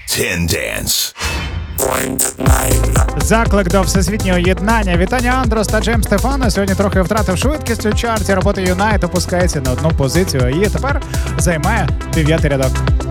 10 Dance. Заклик до всесвітнього єднання. Вітання, Андрос та Джеймс Стефано. Сьогодні трохи втратив швидкість у чарті. Робота Юнайт опускається на одну позицію і тепер займає 9-й рядок.